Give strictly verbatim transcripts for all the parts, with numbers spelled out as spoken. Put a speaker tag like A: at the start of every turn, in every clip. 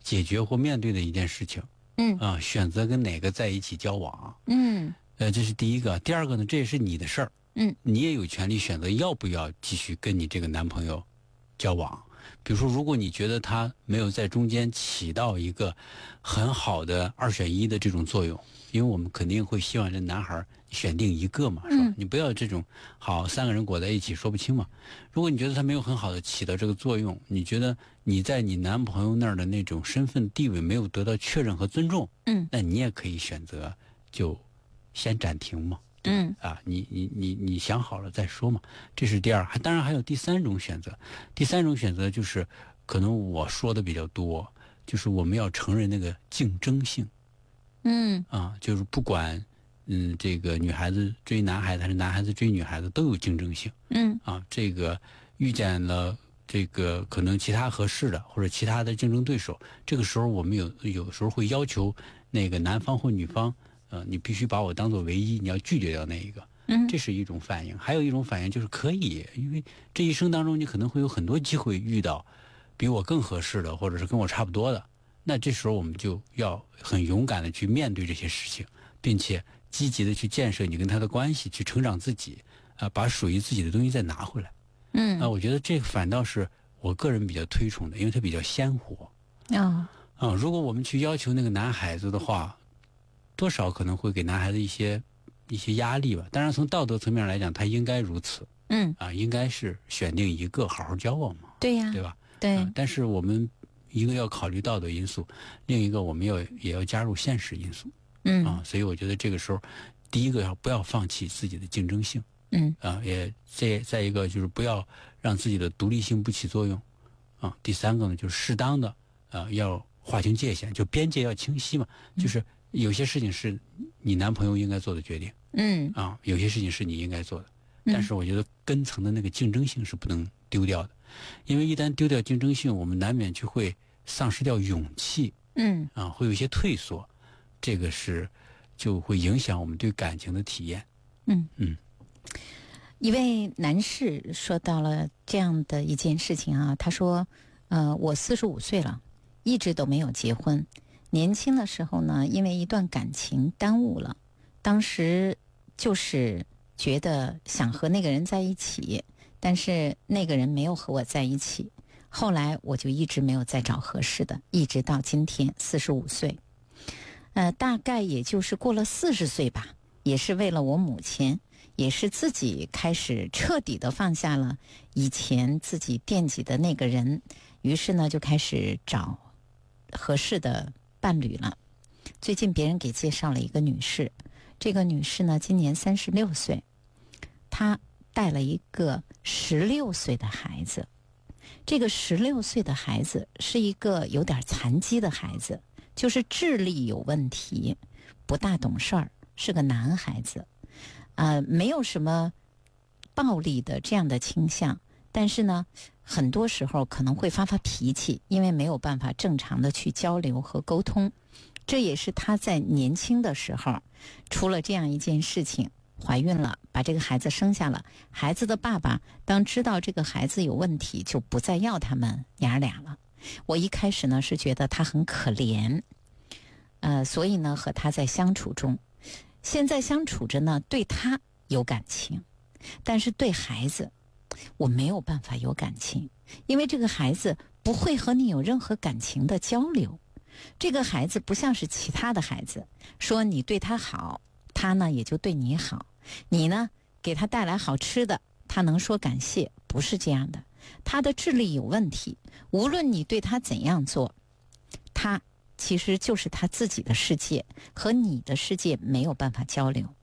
A: 解决或面对的一件事情。
B: 嗯
A: 啊，选择跟哪个在一起交往。
B: 嗯
A: 呃，这是第一个。第二个呢，这也是你的事儿。
B: 嗯，
A: 你也有权利选择要不要继续跟你这个男朋友交往。比如说，如果你觉得他没有在中间起到一个很好的二选一的这种作用，因为我们肯定会希望这男孩选定一个嘛，是吧？
B: 嗯、
A: 你不要这种好三个人裹在一起说不清嘛。如果你觉得他没有很好的起到这个作用，你觉得你在你男朋友那儿的那种身份地位没有得到确认和尊重，
B: 嗯，
A: 那你也可以选择就先暂停嘛。
B: 嗯
A: 啊，你你你你想好了再说嘛，这是第二。还当然还有第三种选择，第三种选择就是可能我说的比较多，就是我们要承认那个竞争性。
B: 嗯
A: 啊，就是不管嗯这个女孩子追男孩子还是男孩子追女孩子都有竞争性。
B: 嗯
A: 啊，这个遇见了这个可能其他合适的或者其他的竞争对手，这个时候我们有有时候会要求那个男方或女方。呃，你必须把我当做唯一，你要拒绝掉那一个，
B: 嗯，
A: 这是一种反应。还有一种反应就是可以，因为这一生当中你可能会有很多机会遇到比我更合适的，或者是跟我差不多的。那这时候我们就要很勇敢的去面对这些事情，并且积极的去建设你跟他的关系，去成长自己，啊、呃，把属于自己的东西再拿回来。
B: 嗯，
A: 啊、呃，我觉得这反倒是我个人比较推崇的，因为它比较鲜活。
B: 啊、哦、
A: 啊、呃，如果我们去要求那个男孩子的话。多少可能会给男孩子一些一些压力吧。当然，从道德层面来讲，他应该如此。
B: 嗯
A: 啊，应该是选定一个好好交往嘛。
B: 对呀，
A: 对吧？
B: 对、
A: 啊。但是我们一个要考虑道德因素，另一个我们要也要加入现实因素。
B: 嗯
A: 啊，所以我觉得这个时候，第一个要不要放弃自己的竞争性。
B: 嗯
A: 啊，也再再一个就是不要让自己的独立性不起作用。啊，第三个呢，就是适当的啊要划清界限，就边界要清晰嘛，就是。有些事情是你男朋友应该做的决定，
B: 嗯
A: 啊，有些事情是你应该做的，但是我觉得根层的那个竞争性是不能丢掉的，因为一旦丢掉竞争性，我们难免就会丧失掉勇气，
B: 嗯
A: 啊，会有一些退缩，这个是就会影响我们对感情的体验。
B: 嗯
A: 嗯，
B: 一位男士说到了这样的一件事情啊，他说，呃，我四十五岁了，一直都没有结婚。年轻的时候呢，因为一段感情耽误了，当时就是觉得想和那个人在一起，但是那个人没有和我在一起，后来我就一直没有再找合适的，一直到今天四十五岁，呃，大概也就是过了四十岁吧，也是为了我母亲，也是自己开始彻底的放下了以前自己惦记的那个人，于是呢就开始找合适的伴侣了。最近别人给介绍了一个女士，这个女士呢今年三十六岁，她带了一个十六岁的孩子。这个十六岁的孩子是一个有点残疾的孩子，就是智力有问题，不大懂事儿，是个男孩子，呃，没有什么暴力的这样的倾向，但是呢很多时候可能会发发脾气，因为没有办法正常的去交流和沟通。这也是他在年轻的时候出了这样一件事情，怀孕了，把这个孩子生下了。孩子的爸爸当知道这个孩子有问题，就不再要他们娘俩了。我一开始呢是觉得他很可怜，呃，所以呢和他在相处中，现在相处着呢，对他有感情，但是对孩子我没有办法有感情，因为这个孩子不会和你有任何感情的交流。这个孩子不像是其他的孩子，说你对他好，他呢也就对你好，你呢给他带来好吃的，他能说感谢，不是这样的。他的智力有问题，无论你对他怎样做，他其实就是他自己的世界，和你的世界没有办法交流。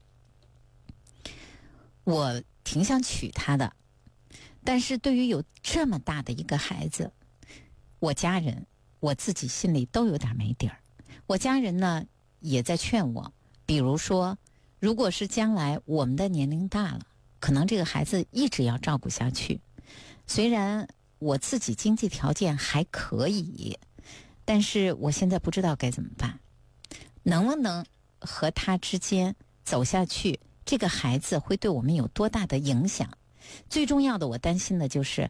B: 我挺想娶他的，但是对于有这么大的一个孩子，我家人我自己心里都有点没底儿。我家人呢也在劝我，比如说如果是将来我们的年龄大了，可能这个孩子一直要照顾下去，虽然我自己经济条件还可以，但是我现在不知道该怎么办，能不能和他之间走下去，这个孩子会对我们有多大的影响。最重要的我担心的就是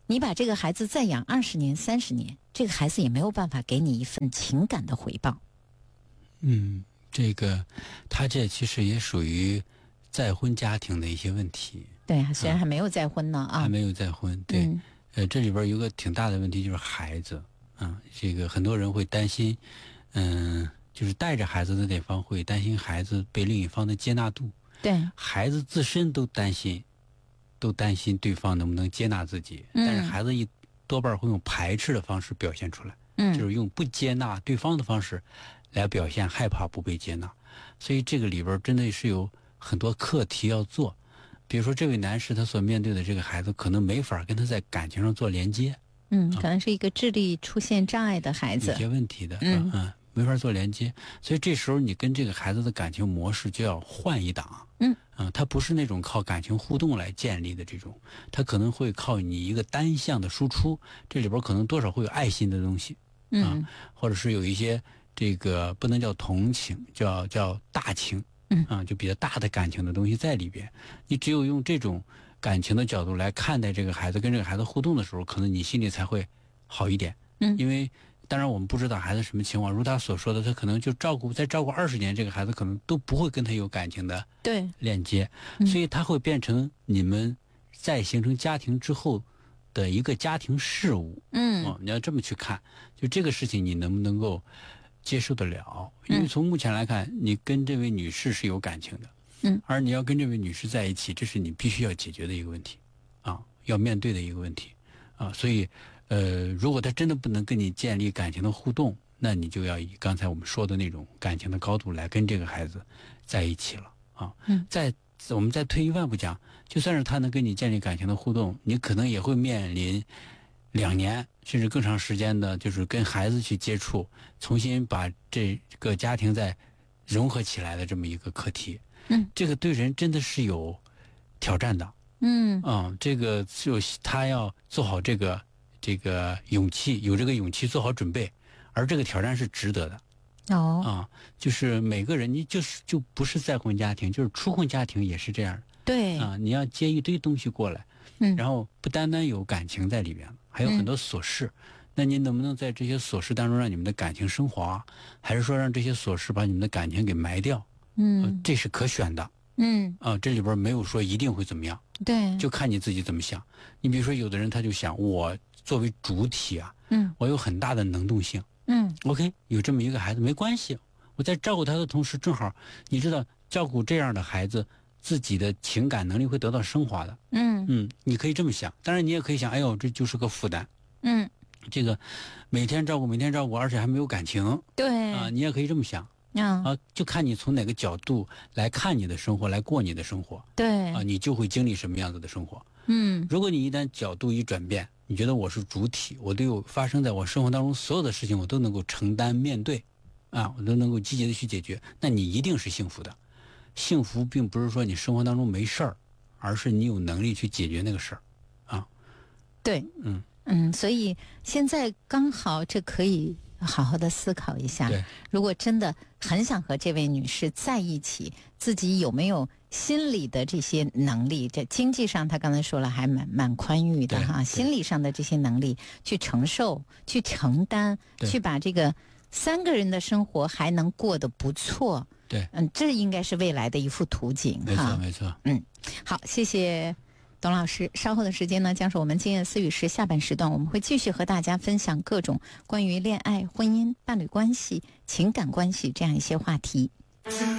B: 你把这个孩子再养二十年、三十年，这个孩子也没有办法给你一份情感的回报。
A: 嗯，这个他这其实也属于再婚家庭的一些问题。
B: 对，虽然还没有再婚呢啊，
A: 还没有再婚，对，
B: 嗯、
A: 呃，这里边有个挺大的问题就是孩子，啊，这个很多人会担心，嗯、呃，就是带着孩子的那方会担心孩子被另一方的接纳度，
B: 对，
A: 孩子自身都担心，都担心对方能不能接纳自己，
B: 嗯、
A: 但是孩子一多半会用排斥的方式表现出来，
B: 嗯，
A: 就是用不接纳对方的方式来表现害怕不被接纳，所以这个里边真的是有很多课题要做。比如说，这位男士他所面对的这个孩子，可能没法跟他在感情上做连接，
B: 嗯，可能是一个智力出现障碍的孩子，
A: 有些问题的，
B: 嗯
A: 嗯，没法做连接，所以这时候你跟这个孩子的感情模式就要换一档，
B: 嗯，
A: 啊，他不是那种靠感情互动来建立的这种，他可能会靠你一个单向的输出，这里边可能多少会有爱心的东西，
B: 嗯，
A: 啊，或者是有一些这个不能叫同情，叫叫大情。
B: 嗯
A: 啊，就比较大的感情的东西在里边。你只有用这种感情的角度来看待这个孩子，跟这个孩子互动的时候，可能你心里才会好一点。
B: 嗯，
A: 因为当然我们不知道孩子什么情况，如他所说的，他可能就照顾再照顾二十年，这个孩子可能都不会跟他有感情的
B: 对
A: 链接，所以他会变成你们在形成家庭之后的一个家庭事务。
B: 嗯，
A: 哦，你要这么去看，就这个事情你能不能够接受得了？因为从目前来看，你跟这位女士是有感情的，
B: 嗯，
A: 而你要跟这位女士在一起，这是你必须要解决的一个问题，啊，要面对的一个问题，啊，所以，呃，如果她真的不能跟你建立感情的互动，那你就要以刚才我们说的那种感情的高度来跟这个孩子在一起了，啊，
B: 嗯，
A: 再我们再退一万步讲，就算是他能跟你建立感情的互动，你可能也会面临两年甚至更长时间的，就是跟孩子去接触，重新把这个家庭再融合起来的这么一个课题。
B: 嗯，
A: 这个对人真的是有挑战的。
B: 嗯
A: 嗯，这个就他要做好这个这个勇气，有这个勇气做好准备，而这个挑战是值得的。
B: 哦，
A: 啊，就是每个人，你就是就不是再婚家庭，就是初婚家庭也是这样。
B: 对
A: 啊，你要接一堆东西过来。
B: 嗯，
A: 然后不单单有感情在里边，还有很多琐事。嗯、那您能不能在这些琐事当中让你们的感情升华，还是说让这些琐事把你们的感情给埋掉？
B: 嗯、
A: 呃，这是可选的。
B: 嗯，
A: 啊、呃，这里边没有说一定会怎么样，
B: 对，
A: 就看你自己怎么想。你比如说，有的人他就想，我作为主体啊，
B: 嗯，
A: 我有很大的能动性，
B: 嗯
A: ，OK， 有这么一个孩子没关系，我在照顾他的同时，正好你知道照顾这样的孩子。自己的情感能力会得到升华的，
B: 嗯
A: 嗯，你可以这么想，当然你也可以想，哎呦，这就是个负担，
B: 嗯，
A: 这个每天照顾，每天照顾，而且还没有感情，
B: 对
A: 啊，你也可以这么想，
B: 啊
A: 啊，就看你从哪个角度来看你的生活，来过你的生活，
B: 对
A: 啊，你就会经历什么样子的生活。
B: 嗯，
A: 如果你一旦角度一转变，你觉得我是主体，我对我发生在我生活当中所有的事情，我都能够承担面对，啊，我都能够积极的去解决，那你一定是幸福的。幸福并不是说你生活当中没事儿，而是你有能力去解决那个事儿，啊，
B: 对，
A: 嗯
B: 嗯，所以现在刚好这可以好好的思考一下，
A: 对，
B: 如果真的很想和这位女士在一起，自己有没有心理的这些能力？这经济上她刚才说了还蛮蛮宽裕的哈，心理上的这些能力去承受、去承担、去把这个三个人的生活还能过得不错。
A: 对，
B: 嗯，这应该是未来的一幅图景
A: 没错
B: 哈。
A: 没错。
B: 嗯，好，谢谢董老师。稍后的时间呢，将是我们今夜思语时下半时段，我们会继续和大家分享各种关于恋爱、婚姻、伴侣关系、情感关系这样一些话题。